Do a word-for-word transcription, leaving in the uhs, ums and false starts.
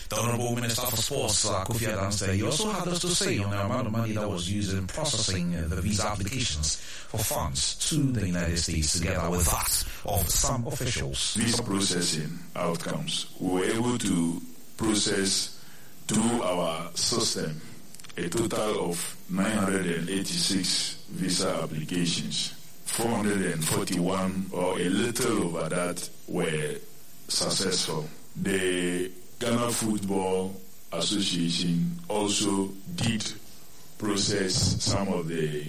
The Honourable Minister for Sports, uh, Kofi Adams, there, he also had this to say on the amount of money that was used in processing uh, the visa applications for funds to the United States, together with that of some officials. Visa processing outcomes. We were able to process through our system a total of nine hundred eighty-six visa applications. four hundred forty-one, or a little over that, were successful. The Ghana Football Association also did process some of the